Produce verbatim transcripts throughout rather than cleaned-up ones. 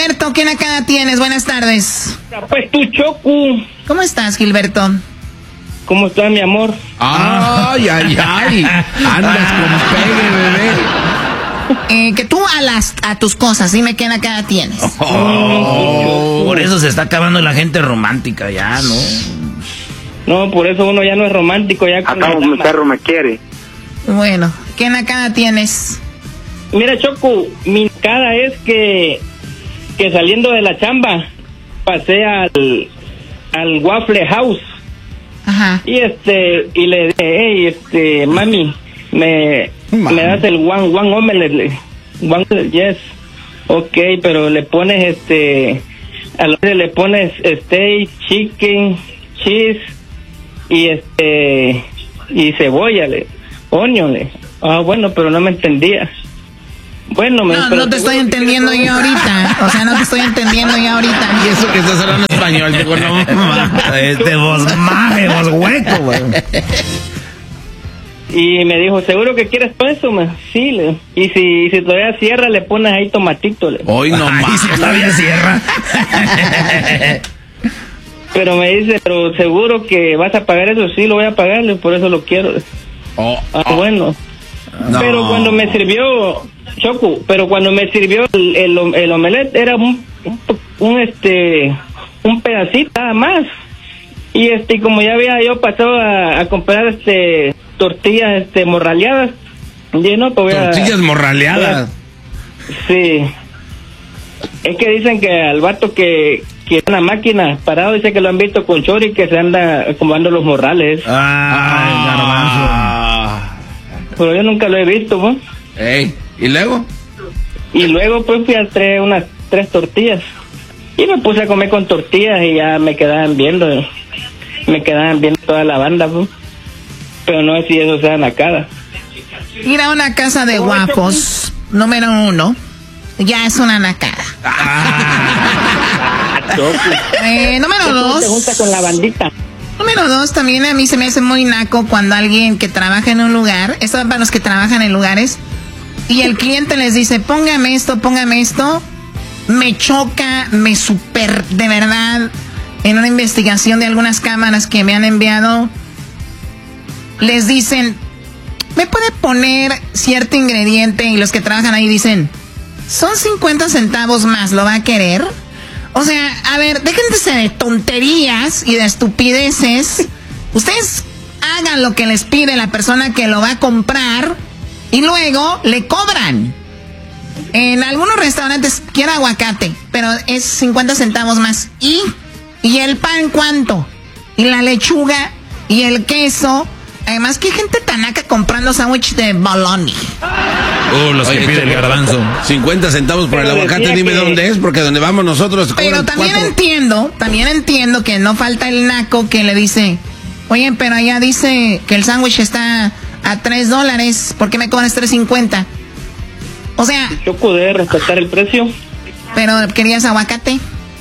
Gilberto, ¿qué nakada tienes? Buenas tardes. Pues tú, Choco. ¿Cómo estás, Gilberto? ¿Cómo estás, mi amor? Ay, ay, ay. Andas con pegue, bebé. Eh, que tú a las a tus cosas, dime qué nakada tienes. Oh, por eso se está acabando la gente romántica ya, ¿no? No, por eso uno ya no es romántico. Ya con acá mi perro me quiere. Bueno, ¿qué nakada tienes? Mira, Choco, mi nakada es que, que saliendo de la chamba pasé al, al Waffle House. Ajá. Y este, y le dije, hey, este, mami, me, mami. me das el one, one omelette, one, yes, ok, pero le pones este, a lo que le pones steak, chicken, cheese, y este, y cebolla, le, onion, le. Ah, bueno, pero no me entendía. Bueno, me no, no te estoy entendiendo yo ahorita. O sea, no te estoy entendiendo yo ahorita. Y eso que estás hablando español, digo, no, este vos maje, vos hueco, güey. Y me dijo, ¿seguro que quieres todo eso? Me? Sí, le. Y si, si todavía cierra, le pones ahí tomatito, le. Hoy no más. Si todavía cierra. Pero me dice, pero seguro que vas a pagar eso. Sí, lo voy a pagar, por eso lo quiero. Oh, ah, oh. bueno. No. Pero cuando me sirvió, Choco, pero cuando me sirvió el, el, el omelette era un, un, un este un pedacito nada más. Y este como ya había yo pasado a, a comprar este tortillas este morraleadas, y no, pues voy a, tortillas morraleadas. Sí. Es que dicen que al vato que que una máquina parado dice que lo han visto con chori que se anda acomodando los morrales. Ah, garbanzo. Pero yo nunca lo he visto, ¿no? Ey, ¿y luego? Y luego pues fui a traer unas tres tortillas. Y me puse a comer con tortillas y ya me quedaban viendo. Me quedaban viendo toda la banda, ¿no? Pero no sé si eso sea nakada. Ir a una casa de guapos, número uno, ya es una nakada. Ah, eh, número dos. Te junta con la bandita. Número dos, también a mí se me hace muy naco cuando alguien que trabaja en un lugar, esto es para los que trabajan en lugares, y el cliente les dice, póngame esto, póngame esto, me choca, me super, de verdad, en una investigación de algunas cámaras que me han enviado, les dicen, ¿me puede poner cierto ingrediente? Y los que trabajan ahí dicen, son cincuenta centavos más, ¿lo va a querer? O sea, a ver, déjense de tonterías y de estupideces. Ustedes hagan lo que les pide la persona que lo va a comprar y luego le cobran. En algunos restaurantes quiero aguacate, pero es cincuenta centavos más. ¿Y? ¿Y el pan cuánto? ¿Y la lechuga? ¿Y el queso? Además, ¿qué gente tan naca comprando sándwich de bologna? Oh, los Oye, que pide el garbanzo. cincuenta centavos por el aguacate, dime que... dónde es, porque donde vamos nosotros... Pero también cuatro... entiendo, también entiendo que no falta el naco que le dice, oye, pero allá dice que el sándwich está a tres dólares, ¿por qué me cobras tres cincuenta? O sea... Yo pude respetar el precio. Pero querías aguacate.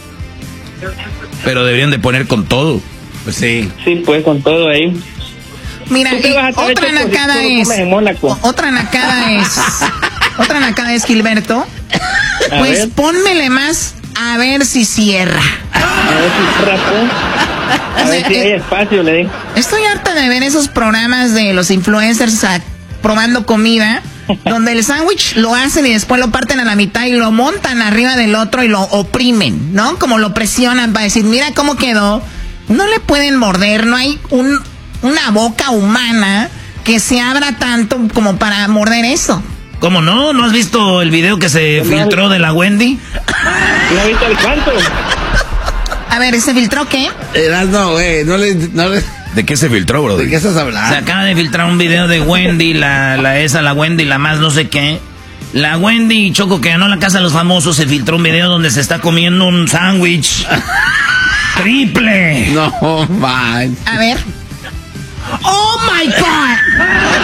Pero deberían de poner con todo. Pues sí. Sí, pues con todo ahí. Mira, y otra nakada es, otra nakada es, otra nakada es, Gilberto, pues ver. Pónmele más a ver si cierra. A ver si cierra, a ver si hay espacio, le digo. Estoy harta de ver esos programas de los influencers a, probando comida, donde el sándwich lo hacen y después lo parten a la mitad y lo montan arriba del otro y lo oprimen, ¿no? Como lo presionan para decir, mira cómo quedó. No le pueden morder, no hay un... una boca humana que se abra tanto como para morder eso. ¿Cómo no? ¿No has visto el video que se no, filtró de la Wendy? ¿No has visto el cuánto? A ver, ¿se filtró qué? Eras no, güey, no le, no le... ¿De qué se filtró, bro? ¿De qué estás hablando? Se acaba de filtrar un video de Wendy, la, la esa, la Wendy, la más no sé qué. La Wendy Choco que ganó la Casa de los Famosos, se filtró un video donde se está comiendo un sándwich triple. No, man. A ver. ¡Oh, my God!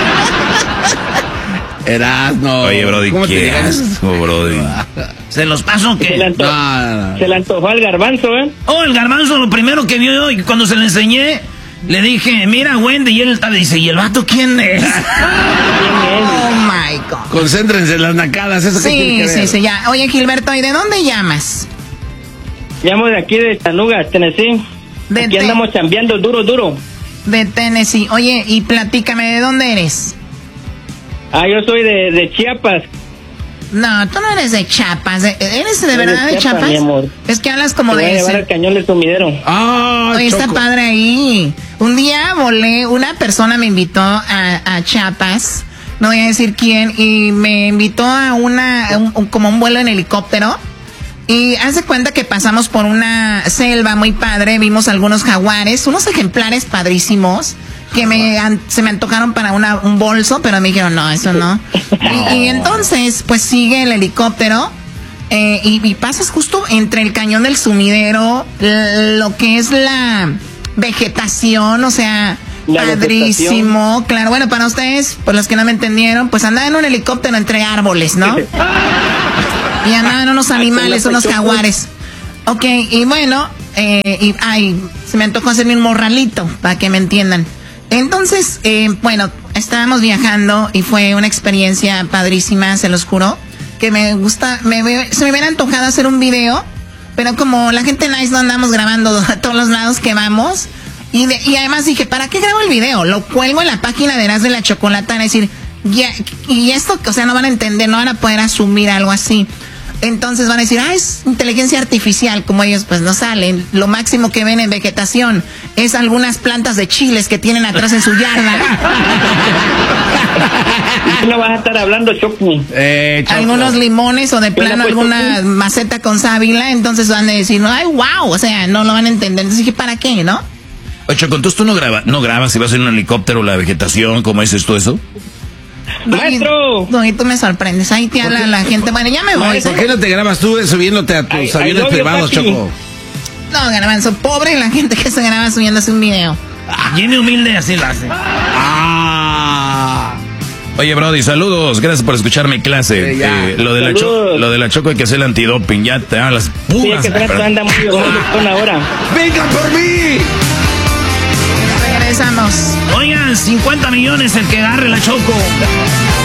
Eras, no. Oye, Brody, ¿qué asco, Brody? ¿Se los paso que se le, antojó, no, no, no. se le antojó al garbanzo, ¿eh? Oh, el garbanzo, lo primero que vio yo, y cuando se le enseñé, Le dije, mira, Wendy, y él estaba, dice, ¿y el vato quién es? Oh, my God. Concéntrense en las nacadas, eso sí, que tiene que ver. Sí, sí, ya. Oye, Gilberto, ¿y de dónde llamas? Llamo de aquí de Chattanooga, Tennessee. De aquí te- andamos chambeando duro, duro. De Tennessee. Oye, y platícame, ¿de dónde eres? Ah, yo soy de, de Chiapas. No, tú no eres de Chiapas. ¿eh? ¿Eres de Soy verdad de de Chiapas, Chiapas? mi amor. Es que hablas como Te voy a de... llevar ese- al cañón del sumidero. Ah, Oye, está Choco. padre ahí. Un día volé, una persona me invitó a, a Chiapas, no voy a decir quién, y me invitó a una, a un- un- como un vuelo en helicóptero. Y hace cuenta que pasamos por una selva muy padre, vimos algunos jaguares, unos ejemplares padrísimos, que me an- se me antojaron para una, un bolso, pero me dijeron, no, eso no. Y, y entonces, pues sigue el helicóptero. Eh, y, y pasas justo entre el cañón del sumidero, l- lo que es la vegetación, o sea, La padrísimo. Claro, bueno, para ustedes, por los que no me entendieron, pues andaba en un helicóptero entre árboles, ¿no? Y andaban unos animales, unos jaguares. Ok, y bueno, eh, y, ay, se me antojó hacerme un morralito, para que me entiendan. Entonces, eh, bueno, estábamos viajando y fue una experiencia padrísima, se los juro. Que me gusta, me, ve- se me hubiera antojado hacer un video, pero como la gente nice no andamos grabando a todos los lados que vamos, y, de- y además dije, ¿para qué grabo el video? Lo cuelgo en la página de Eras de la Chocolata, es decir, ya, y esto, o sea, no van a entender, no van a poder asumir algo así. Entonces van a decir, ah, es inteligencia artificial, como ellos pues no salen. Lo máximo que ven en vegetación es algunas plantas de chiles que tienen atrás en su yarda. ¿Y tú no vas a estar hablando, Choco? Eh, Choco. Algunos limones o de plano pues, alguna Choco. maceta con sábila, entonces van a decir, ay, wow, o sea, no lo van a entender. Entonces dije, ¿para qué, no? Oye, Choco, entonces tú no, graba, no grabas si vas en un helicóptero la vegetación, ¿cómo dices tú eso? ¡Maestro! No, y tú me sorprendes, ahí te habla la gente. Bueno, ya me voy. Maestro, ¿Por qué no te grabas tú subiéndote a tus Ay, aviones ay, privados, papi. Choco? No, Garbanzo, pobre la gente que se graba subiéndose un video. Viene humilde, así lo hace. Ah. Oye, Brody, saludos. Gracias por escuchar mi clase. Eh, ya. Eh, lo, de la cho- Saludos. lo de la Choco hay que hacer el antidoping. Ya te dan las Sí, puras. es que Franco anda muy con ahora. ¡Vengan por mí! Regresamos. Oigan, cincuenta millones el que agarre la Choco.